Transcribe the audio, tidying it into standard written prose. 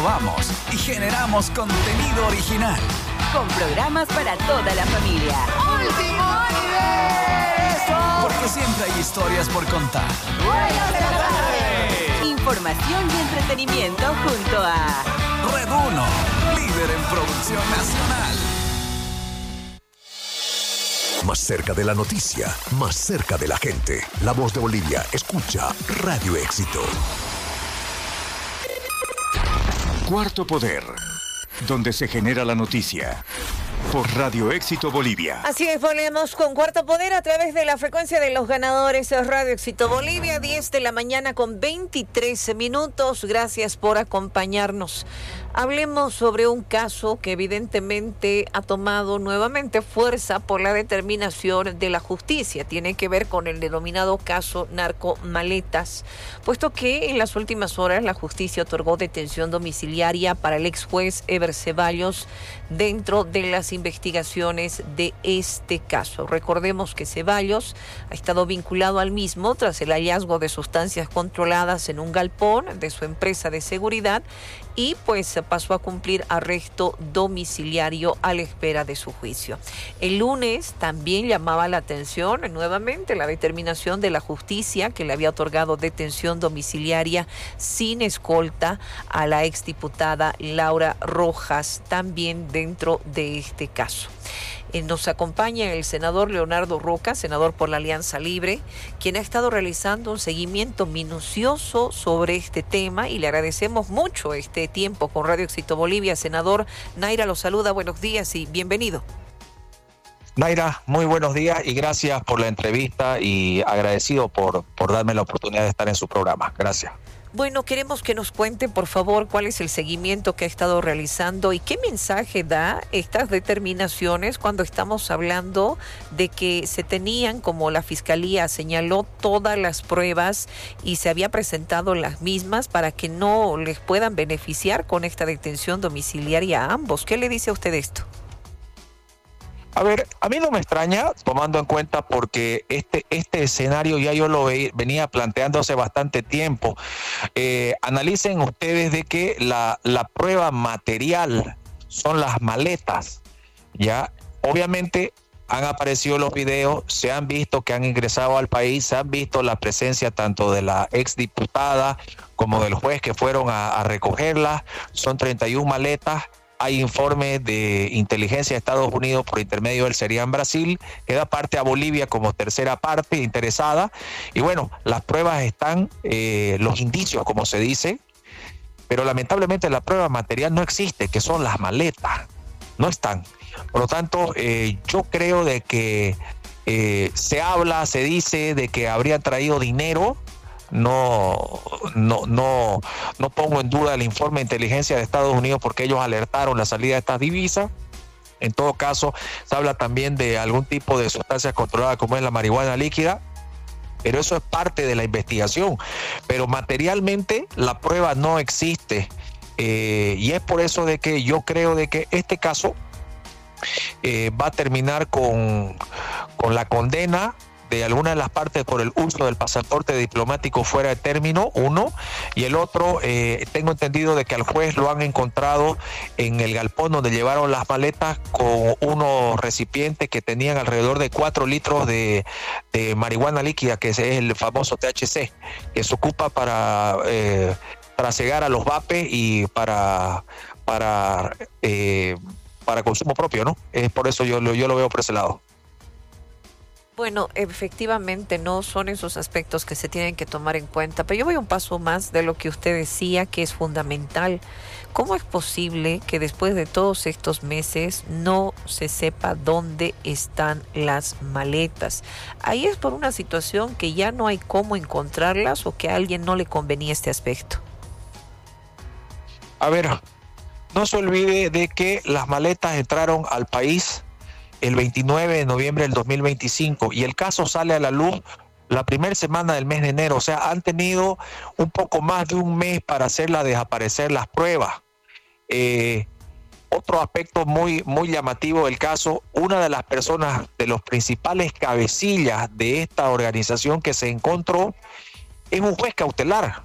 innovamos y generamos contenido original. Con programas para toda la familia. ¡Último nivel! Porque siempre hay historias por contar. ¡Buenas de la tarde! Información y entretenimiento junto a Red 1, líder en producción nacional. Más cerca de la noticia, más cerca de la gente. La voz de Bolivia, escucha Radio Éxito. Cuarto Poder, donde se genera la noticia. Por Radio Éxito Bolivia. Así es, volvemos con Cuarto Poder a través de la frecuencia de los ganadores de Radio Éxito Bolivia, 10 de la mañana con 23 minutos. Gracias por acompañarnos. Hablemos sobre un caso que evidentemente ha tomado nuevamente fuerza por la determinación de la justicia. Tiene que ver con el denominado caso Narcomaletas, puesto que en las últimas horas la justicia otorgó detención domiciliaria para el ex juez Eber Ceballos dentro de las investigaciones de este caso. Recordemos que Ceballos ha estado vinculado al mismo tras el hallazgo de sustancias controladas en un galpón de su empresa de seguridad y pues pasó a cumplir arresto domiciliario a la espera de su juicio. El lunes también llamaba la atención nuevamente la determinación de la justicia que le había otorgado detención domiciliaria sin escolta a la exdiputada Laura Rojas, también dentro de este caso. Nos acompaña el senador Leonardo Roca, senador por la Alianza Libre, quien ha estado realizando un seguimiento minucioso sobre este tema y le agradecemos mucho este tiempo con Radio Éxito Bolivia. Senador, Naira lo saluda, buenos días y bienvenido. Naira, muy buenos días y gracias por la entrevista y agradecido por darme la oportunidad de estar en su programa. Gracias. Bueno, queremos que nos cuente, por favor, cuál es el seguimiento que ha estado realizando y qué mensaje da estas determinaciones cuando estamos hablando de que se tenían, como la Fiscalía señaló, todas las pruebas y se había presentado las mismas para que no les puedan beneficiar con esta detención domiciliaria a ambos. ¿Qué le dice a usted esto? A ver, a mí no me extraña, tomando en cuenta porque este escenario ya yo lo venía planteando hace bastante tiempo. Analicen ustedes de que la prueba material son las maletas, ¿ya? Obviamente han aparecido los videos, se han visto que han ingresado al país, se han visto la presencia tanto de la exdiputada como del juez que fueron a recogerlas. Son 31 maletas. Hay informes de inteligencia de Estados Unidos por intermedio del CERIAN Brasil, que da parte a Bolivia como tercera parte interesada. Y bueno, las pruebas están, los indicios, como se dice, pero lamentablemente la prueba material no existe, que son las maletas. No están. Por lo tanto, yo creo de que se dice de que habrían traído dinero. No pongo en duda el informe de inteligencia de Estados Unidos porque ellos alertaron la salida de estas divisas. En todo caso, se habla también de algún tipo de sustancias controladas como es la marihuana líquida, pero eso es parte de la investigación. Pero materialmente la prueba no existe y es por eso de que yo creo de que este caso va a terminar con la condena de alguna de las partes por el uso del pasaporte diplomático fuera de término, uno, y el otro, tengo entendido de que al juez lo han encontrado en el galpón donde llevaron las maletas con unos recipientes que tenían alrededor de 4 litros de marihuana líquida, que es el famoso THC, que se ocupa para cegar a los vapes y para consumo propio, ¿no? Es por eso yo lo veo por ese lado. Bueno, efectivamente no son esos aspectos que se tienen que tomar en cuenta, pero yo voy un paso más de lo que usted decía, que es fundamental. ¿Cómo es posible que después de todos estos meses no se sepa dónde están las maletas? ¿Ahí es por una situación que ya no hay cómo encontrarlas o que a alguien no le convenía este aspecto? A ver, no se olvide de que las maletas entraron al país el 29 de noviembre del 2025 y el caso sale a la luz la primera semana del mes de enero. O sea, han tenido un poco más de un mes para hacerla desaparecer las pruebas. Otro aspecto muy llamativo del caso, una de las personas, de los principales cabecillas de esta organización que se encontró, es un juez cautelar.